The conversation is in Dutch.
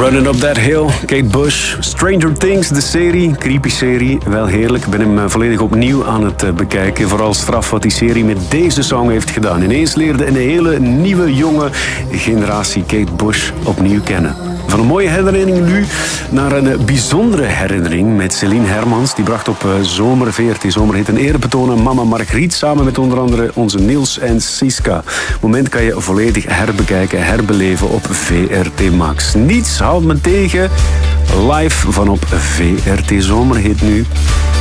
Running Up That Hill, Kate Bush. Stranger Things, de serie, creepy serie. Wel heerlijk, ik ben hem volledig opnieuw aan het bekijken. Vooral straf wat die serie met deze song heeft gedaan. Ineens leerde een hele nieuwe, jonge generatie Kate Bush opnieuw kennen. Van een mooie herinnering nu naar een bijzondere herinnering met Celine Hermans. Die bracht op Zomer, VRT Zomerhit, een eerbetoon aan Mama Margriet samen met onder andere onze Niels en Siska. Het moment kan je volledig herbekijken, herbeleven op VRT Max. Niets houdt me tegen. Live van op VRT Zomerhit nu.